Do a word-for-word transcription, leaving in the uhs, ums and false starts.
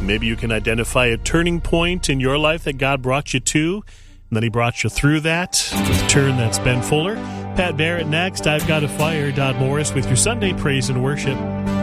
Maybe you can identify a turning point in your life that God brought you to, and then he brought you through that with a turn that's Ben Fuller. Pat Barrett next. I've Got a Fire. Don Morris with your Sunday Praise and Worship.